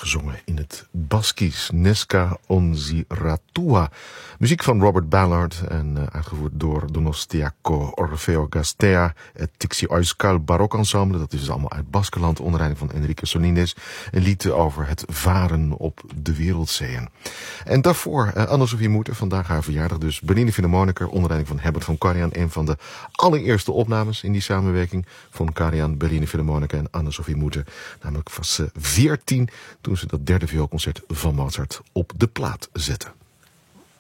gezongen in het Baskisch, Nesca Onziratua. Muziek van Robert Ballard en uitgevoerd door Donostiako Orfeo Gastea, het Tixi Euskal Barok Ensemble. Dat is dus allemaal uit Baskeland, onder leiding van Enrique Sonines. Een lied over het varen op de wereldzeeën. En daarvoor Anne-Sophie Mutter, vandaag haar verjaardag dus. Bernine Philharmoniker, onder leiding van Herbert von Karajan. Een van de allereerste opnames in die samenwerking van Karajan, Bernine Philharmoniker en Anne-Sophie Mutter. Namelijk was ze 14 toen ze dat derde vioolconcert van Mozart op de plaat zette.